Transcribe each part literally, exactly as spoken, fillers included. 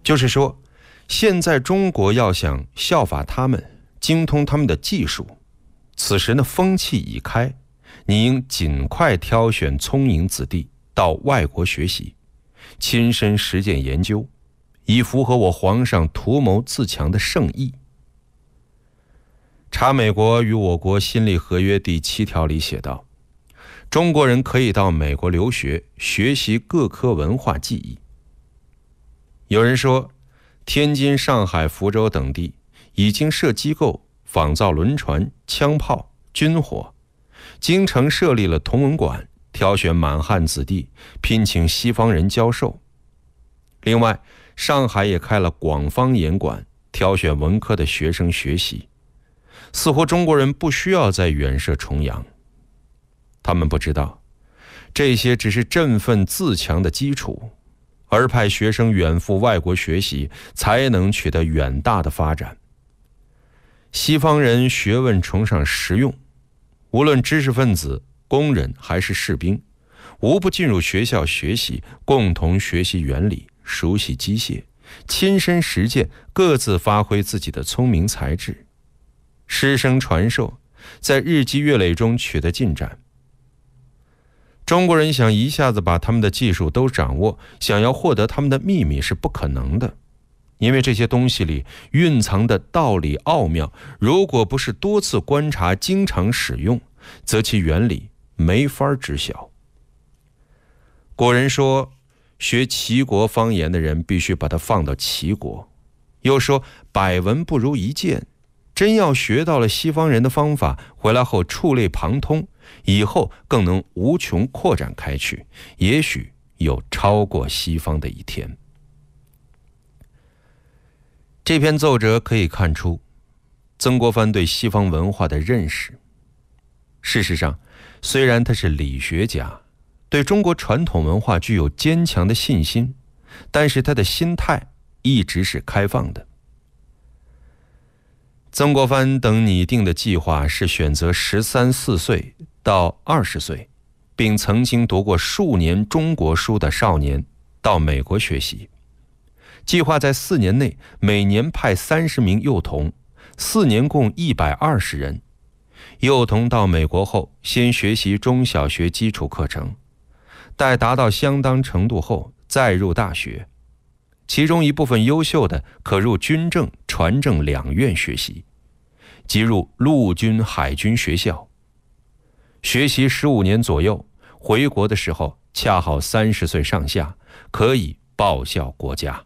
就是说，现在中国要想效法他们，精通他们的技术，此时呢风气已开，你应尽快挑选聪颖子弟到外国学习，亲身实践研究，以符合我皇上图谋自强的圣意。查美国与我国新立合约第七条里写道，中国人可以到美国留学，学习各科文化技艺。有人说，天津、上海、福州等地已经设机构仿造轮船、枪炮、军火，京城设立了同文馆，挑选满汉子弟，聘请西方人教授。另外，上海也开了广方言馆，挑选文科的学生学习。似乎中国人不需要再远涉重洋。他们不知道，这些只是振奋自强的基础，而派学生远赴外国学习，才能取得远大的发展。西方人学问崇尚实用，无论知识分子、工人还是士兵，无不进入学校学习，共同学习原理，熟悉机械，亲身实践，各自发挥自己的聪明才智。师生传授，在日积月累中取得进展。中国人想一下子把他们的技术都掌握，想要获得他们的秘密是不可能的，因为这些东西里蕴藏的道理奥妙，如果不是多次观察、经常使用，则其原理没法知晓。古人说，学齐国方言的人必须把它放到齐国，又说百闻不如一见。真要学到了西方人的方法，回来后触类旁通，以后更能无穷扩展开去，也许有超过西方的一天。这篇奏折可以看出曾国藩对西方文化的认识。事实上，虽然他是理学家，对中国传统文化具有坚强的信心，但是他的心态一直是开放的。曾国藩等拟定的计划是选择十三四岁到二十岁，并曾经读过数年中国书的少年到美国学习。计划在四年内每年派三十名幼童，四年共一百二十人。幼童到美国后，先学习中小学基础课程，待达到相当程度后，再入大学。其中一部分优秀的可入军政、船政两院学习，即入陆军、海军学校。学习十五年左右，回国的时候恰好三十岁上下，可以报效国家。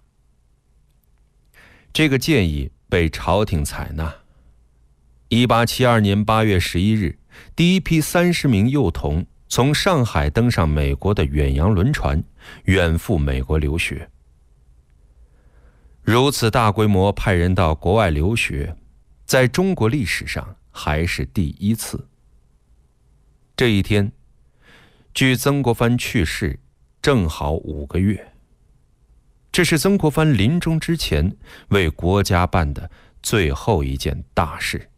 这个建议被朝廷采纳。一八七二年八月十一日，第一批三十名幼童从上海登上美国的远洋轮船，远赴美国留学。如此大规模派人到国外留学，在中国历史上还是第一次。这一天，距曾国藩去世正好五个月。这是曾国藩临终之前为国家办的最后一件大事。